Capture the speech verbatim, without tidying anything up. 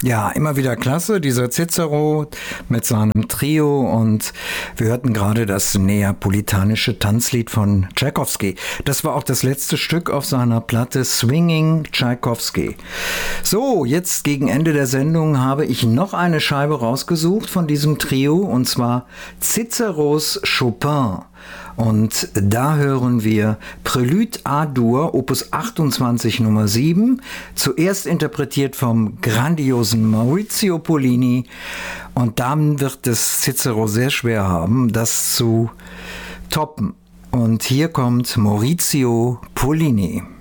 Ja, immer wieder klasse, dieser Cicero mit seinem Trio, und wir hörten gerade das neapolitanische Tanzlied von Tschaikowski. Das war auch das letzte Stück auf seiner Platte Swinging Tschaikowski. So, jetzt gegen Ende der Sendung habe ich noch eine Scheibe rausgesucht von diesem Trio, und zwar Ciceros Chopin. Und da hören wir Prélude A-Dur, Opus achtundzwanzig Nummer sieben, zuerst interpretiert vom grandiosen Maurizio Pollini. Und dann wird es Cicero sehr schwer haben, das zu toppen. Und hier kommt Maurizio Pollini.